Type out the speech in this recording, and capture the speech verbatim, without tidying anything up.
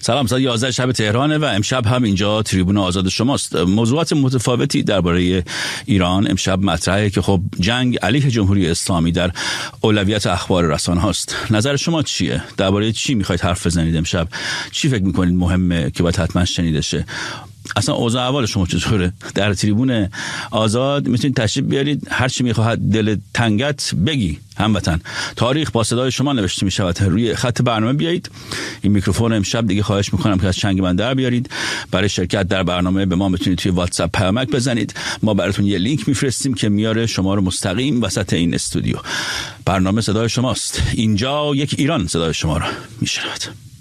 سلام، ساعت یازده شب تهرانه و امشب هم اینجا تریبون آزاد شماست. موضوعات متفاوتی درباره ایران امشب مطرحه که خب جنگ علیه جمهوری اسلامی در اولویت اخبار رسانه هاست. نظر شما چیه؟ درباره چی میخواید حرف بزنید امشب؟ چی فکر میکنید مهمه که باید حتما شنیده شه؟ اصلا اوضاع احوال شما چطوره؟ در تریبون آزاد میتونید تشریف بیارید، هر چی میخواهد دل تنگت بگی هموطن. تاریخ با صدای شما نوشته میشود. روی خط برنامه بیایید. این میکروفون امشب دیگه خواهش میکنم که از چنگ من در بیارید. برای شرکت در برنامه به ما میتونید توی واتساپ پیامک بزنید. ما براتون یه لینک میفرستیم که میاره شما رو مستقیم وسط این استودیو. برنامه صدای شماست. اینجا یک ایران صدای شما رو میشنود.